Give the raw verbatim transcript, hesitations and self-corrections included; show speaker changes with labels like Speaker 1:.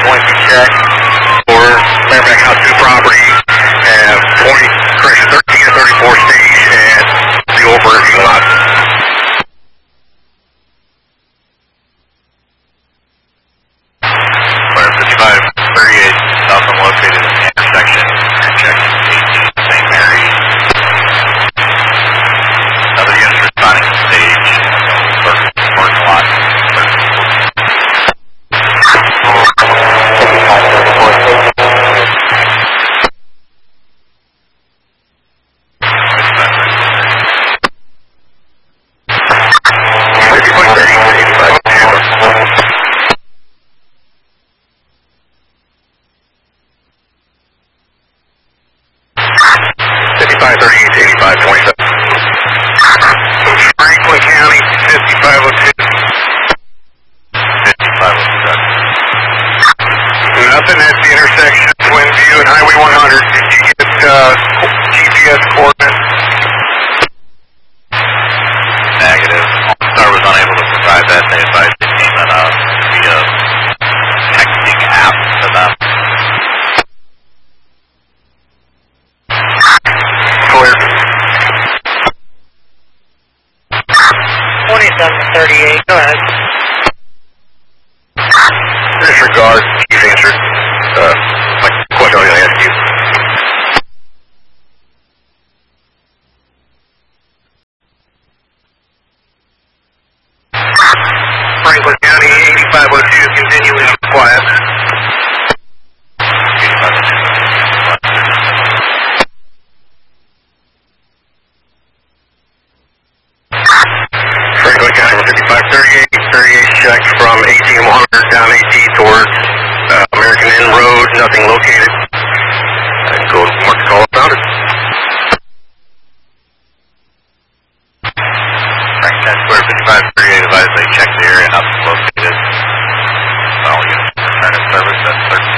Speaker 1: Point to check for Fairbank House two property, and point, correction, thirteen and thirty-four stage, and the overview lot. Clear fifty-five thirty-eight, south and located in the intersection, intersection eighteen, Saint Mary. Another unit responding to stage, parking lot. fifty-five thirty-eight to eighty-five twenty-seven. Franklin County, fifty-five oh two. fifty-five oh seven. Nothing at the intersection of Twin View and Highway one hundred. Did you get uh, G P S coordinates? Negative. Star was unable to provide that. They advised the team that uh, via texting app to them. Clear.
Speaker 2: twenty-seven thirty-eight, go ahead.
Speaker 1: Disregard, Chief answered uh, my question I was going to ask you. Franklin County, eighty-five oh two, continuing quiet. Franklin County, fifty-five thirty-eight, thirty-eight checked from eighteen one hundred down eight D towards uh, American Inn Road, nothing located. And go to Mark call about it. Franklin Square, fifty-five thirty-eight, advised they checked the area, nothing located. Well, units return in service at thirteen.